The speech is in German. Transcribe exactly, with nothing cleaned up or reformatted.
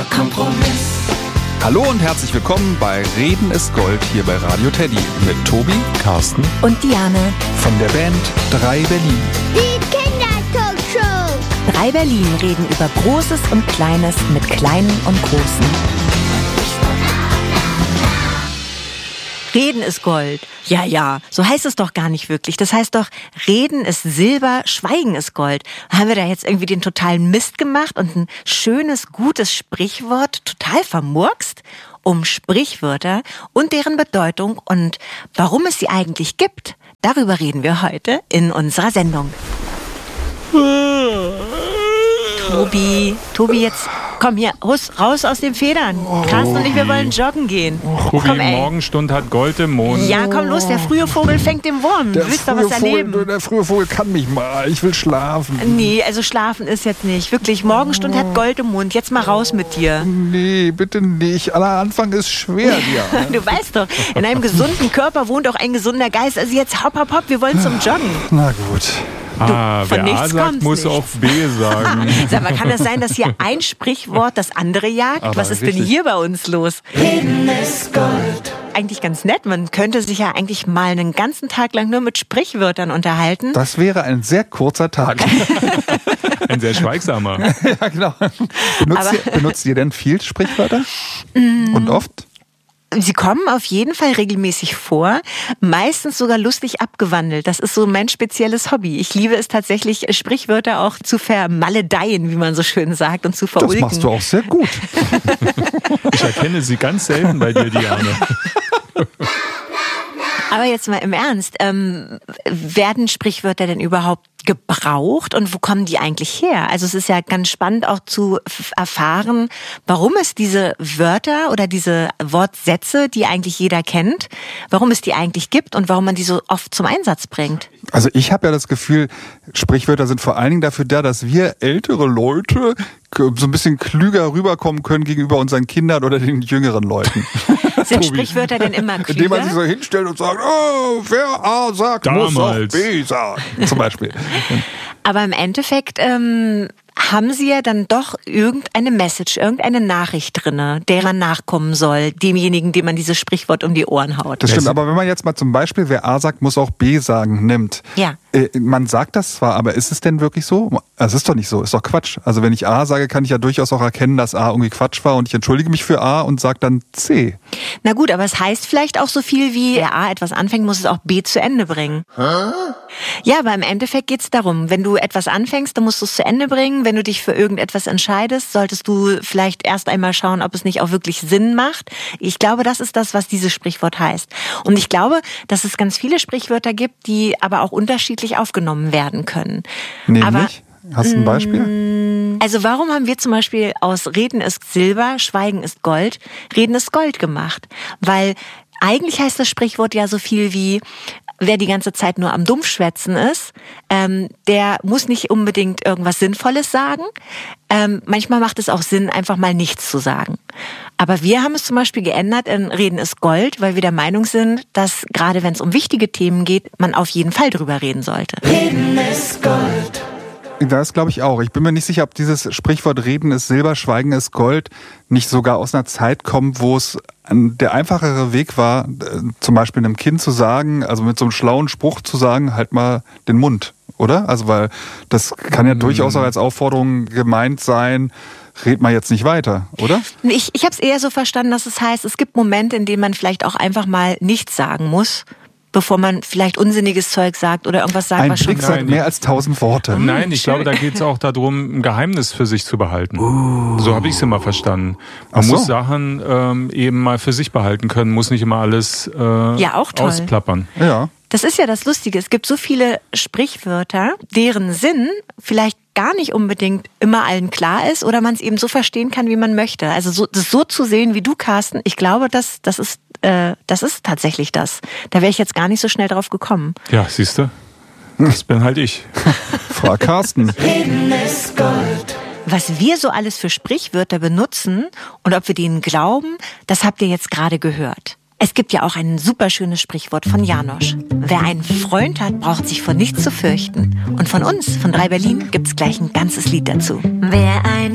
Kompromiss. Hallo und herzlich willkommen bei Reden ist Gold hier bei Radio Teddy mit Tobi, Carsten und Diane von der Band drei Berlin. Die Kindertalkshow. drei Berlin reden über Großes und Kleines mit Kleinen und Großen. Reden ist Gold. Ja, ja, so heißt es doch gar nicht wirklich. Das heißt doch, Reden ist Silber, Schweigen ist Gold. Haben wir da jetzt irgendwie den totalen Mist gemacht und ein schönes, gutes Sprichwort total vermurkst? Um Sprichwörter und deren Bedeutung und warum es sie eigentlich gibt, darüber reden wir heute in unserer Sendung. Tobi, Tobi, jetzt komm hier, raus aus den Federn. Carsten und ich, wir wollen joggen gehen. Tobi, Komm, ey. Morgenstund hat Gold im Mond. Ja, komm los, der frühe Vogel fängt den Wurm. Du willst doch was erleben. Vogel, der frühe Vogel kann mich mal, ich will schlafen. Nee, also schlafen ist jetzt nicht. Wirklich, Morgenstund hat Gold im Mund. Jetzt mal raus mit dir. Nee, bitte nicht. Aller Anfang ist schwer, ja. Du weißt doch, in einem gesunden Körper wohnt auch ein gesunder Geist. Also jetzt hopp, hopp, hopp, wir wollen zum Joggen. Na gut. Ah, von wer nichts A sagt, kommt's muss nichts. auch B sagen. Sag mal, kann das sein, dass hier ein Sprichwort das andere jagt? Aber Was ist richtig. denn hier bei uns los? Reden ist Gold. Eigentlich ganz nett. Man könnte sich ja eigentlich mal einen ganzen Tag lang nur mit Sprichwörtern unterhalten. Das wäre ein sehr kurzer Tag. Ein sehr schweigsamer. Ja, genau. Benutzt, ihr, benutzt ihr denn viel Sprichwörter? Und oft? Sie kommen auf jeden Fall regelmäßig vor, meistens sogar lustig abgewandelt. Das ist so mein spezielles Hobby. Ich liebe es tatsächlich, Sprichwörter auch zu vermaledeien, wie man so schön sagt, und zu verulken. Das machst du auch sehr gut. Ich erkenne sie ganz selten bei dir, Diane. Aber jetzt mal im Ernst, ähm, werden Sprichwörter denn überhaupt gebraucht und wo kommen die eigentlich her? Also es ist ja ganz spannend auch zu f- erfahren, warum es diese Wörter oder diese Wortsätze, die eigentlich jeder kennt, warum es die eigentlich gibt und warum man die so oft zum Einsatz bringt. Also ich habe ja das Gefühl, Sprichwörter sind vor allen Dingen dafür da, dass wir ältere Leute so ein bisschen klüger rüberkommen können gegenüber unseren Kindern oder den jüngeren Leuten. Sind Tobi. Sprichwörter denn immer Indem man sich klüger? so hinstellt und sagt, oh, wer A sagt, muss auch Damals. B sagen. Zum Beispiel. Aber im Endeffekt ähm, haben sie ja dann doch irgendeine Message, irgendeine Nachricht drinne, der man nachkommen soll, demjenigen, dem man dieses Sprichwort um die Ohren haut. Das stimmt, aber wenn man jetzt mal zum Beispiel, wer A sagt, muss auch B sagen, nimmt. Ja. Äh, man sagt das zwar, aber ist es denn wirklich so? Es ist doch nicht so, ist doch Quatsch. Also wenn ich A sage, kann ich ja durchaus auch erkennen, dass A irgendwie Quatsch war und ich entschuldige mich für A und sage dann C. Na gut, aber es heißt vielleicht auch so viel wie, wer A etwas anfängt, muss es auch B zu Ende bringen. Ja, aber im Endeffekt geht's darum, wenn du etwas anfängst, dann musst du es zu Ende bringen. Wenn du dich für irgendetwas entscheidest, solltest du vielleicht erst einmal schauen, ob es nicht auch wirklich Sinn macht. Ich glaube, das ist das, was dieses Sprichwort heißt. Und ich glaube, dass es ganz viele Sprichwörter gibt, die aber auch unterschiedlich aufgenommen werden können. Nämlich? Aber Hast du ein Beispiel? also warum haben wir zum Beispiel aus Reden ist Silber, Schweigen ist Gold, Reden ist Gold gemacht? Weil eigentlich heißt das Sprichwort ja so viel wie, wer die ganze Zeit nur am Dumpfschwätzen ist, ähm, der muss nicht unbedingt irgendwas Sinnvolles sagen. Ähm, manchmal macht es auch Sinn, einfach mal nichts zu sagen. Aber wir haben es zum Beispiel geändert in Reden ist Gold, weil wir der Meinung sind, dass gerade wenn es um wichtige Themen geht, man auf jeden Fall drüber reden sollte. Reden ist Gold. Das glaube ich auch. Ich bin mir nicht sicher, ob dieses Sprichwort Reden ist Silber, Schweigen ist Gold nicht sogar aus einer Zeit kommt, wo es der einfachere Weg war, zum Beispiel einem Kind zu sagen, also mit so einem schlauen Spruch zu sagen, halt mal den Mund, oder? Also weil das kann ja Mm. durchaus auch als Aufforderung gemeint sein, red mal jetzt nicht weiter, oder? Ich, ich habe es eher so verstanden, dass es heißt, es gibt Momente, in denen man vielleicht auch einfach mal nichts sagen muss, bevor man vielleicht unsinniges Zeug sagt oder irgendwas sagt, Ein was schon... Blick sagt mehr als tausend Worte. Nein, ich glaube, da geht es auch darum, ein Geheimnis für sich zu behalten. So habe ich es immer verstanden. Man Ach so. muss Sachen ähm, eben mal für sich behalten können, muss nicht immer alles äh, Ja, auch toll. ausplappern. Ja. Das ist ja das Lustige. Es gibt so viele Sprichwörter, deren Sinn vielleicht gar nicht unbedingt immer allen klar ist oder man es eben so verstehen kann, wie man möchte. Also so, das so zu sehen wie du, Carsten, ich glaube, das, das, ist, äh, das ist tatsächlich das. Da wäre ich jetzt gar nicht so schnell drauf gekommen. Ja, siehst du? Das bin halt ich. Frag Carsten. Reden ist Gold. Was wir so alles für Sprichwörter benutzen und ob wir denen glauben, das habt ihr jetzt gerade gehört. Es gibt ja auch ein super schönes Sprichwort von Janosch. Wer einen Freund hat, braucht sich vor nichts zu fürchten. Und von uns, von drei Berlin, gibt's gleich ein ganzes Lied dazu. Wer einen